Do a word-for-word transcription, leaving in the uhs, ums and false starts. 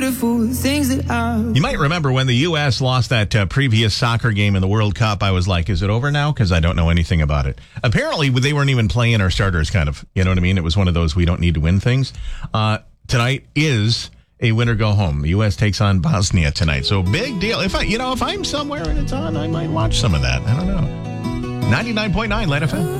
things that I... You might remember when the U S lost that uh, previous soccer game in the World Cup, I was like, is it over now? Because I don't know anything about it. Apparently, they weren't even playing our starters, kind of. You know what I mean? It was one of those we don't need to win things. Uh, tonight is a win or go home. The U S takes on Bosnia tonight. So big deal. If I, you know, if I'm somewhere and it's on, I might watch some of that. I don't know. ninety-nine point nine Light F M.